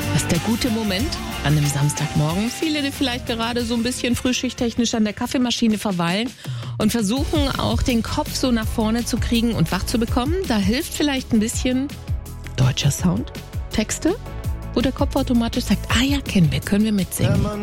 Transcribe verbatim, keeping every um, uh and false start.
Das ist der gute Moment an einem Samstagmorgen. Viele, die vielleicht gerade so ein bisschen frühschichttechnisch an der Kaffeemaschine verweilen und versuchen auch den Kopf so nach vorne zu kriegen und wach zu bekommen. Da hilft vielleicht ein bisschen deutscher Sound, Texte, wo der Kopf automatisch sagt, ah ja, kennen wir, können wir mitsingen.